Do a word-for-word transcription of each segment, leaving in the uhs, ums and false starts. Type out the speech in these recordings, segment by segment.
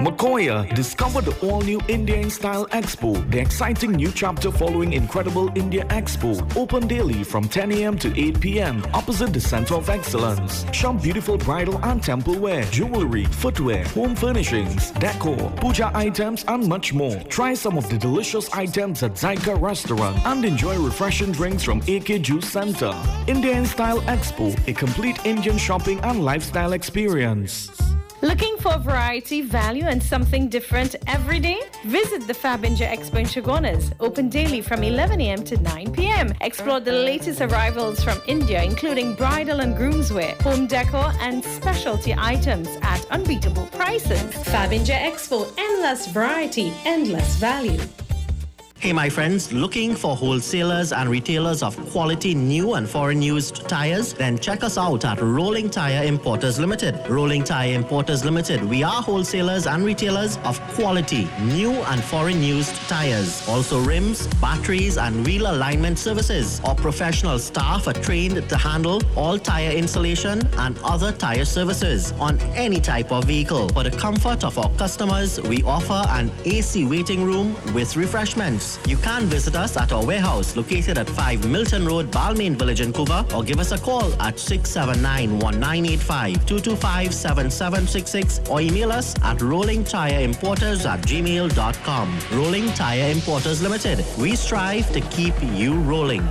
Makoya, discover the all-new India in Style Expo, the exciting new chapter following Incredible India Expo. Open daily from ten a m to eight p m opposite the Center of Excellence. Shop beautiful bridal and temple wear, jewelry, footwear, home furnishings, decor, puja items, and much more. Try some of the delicious items at Zyka Restaurant and enjoy refreshing drinks from A K Juice Center. India in Style Expo, a complete Indian shopping and lifestyle experience. Looking for variety, value, and something different every day? Visit the Fab India Expo in Chagonas, open daily from eleven a m to nine p m Explore the latest arrivals from India, including bridal and groomswear, home decor, and specialty items at unbeatable prices. Fab India Expo, endless variety, endless value. Hey my friends, looking for wholesalers and retailers of quality new and foreign used tires? Then check us out at Rolling Tire Importers Limited. Rolling Tire Importers Limited. We are wholesalers and retailers of quality new and foreign used tires. Also rims, batteries and wheel alignment services. Our professional staff are trained to handle all tire installation and other tire services on any type of vehicle. For the comfort of our customers, we offer an A C waiting room with refreshments. You can visit us at our warehouse located at five Milton Road, Balmain Village in Cuba, or give us a call at six seven nine, one nine eight five, two two five, seven seven six six or email us at rolling tire importers at gmail dot com. Rolling Tire Importers Limited. We strive to keep you rolling.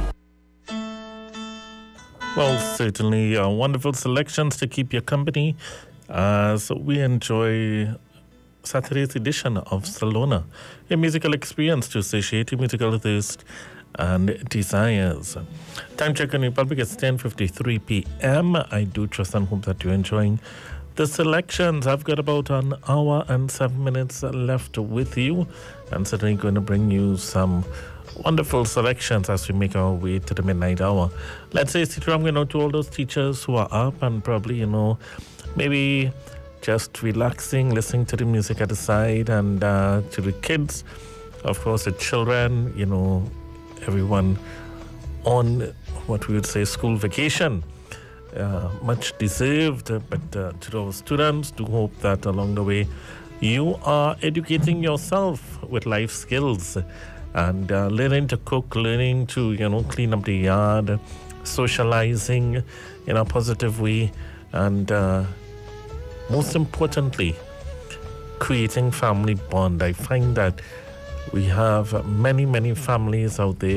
Well, certainly uh, wonderful selections to keep your company as we enjoy Saturday's edition of Salona, a musical experience to satiate your musical thirst and desires. Time check on Republic is ten fifty-three p m I do trust and hope that you're enjoying the selections. I've got about an hour and seven minutes left with you, and certainly going to bring you some wonderful selections as we make our way to the midnight hour. Let's say, I'm going out to all those teachers who are up and probably, you know, maybe just relaxing, listening to the music at the side, and uh, to the kids, of course, the children, you know, everyone on what we would say school vacation. Uh, much deserved, but uh, to those students, do hope that along the way you are educating yourself with life skills and uh, learning to cook, learning to, you know, clean up the yard, socializing in a positive way, and uh, most importantly, creating family bond. I find that we have many, many families out there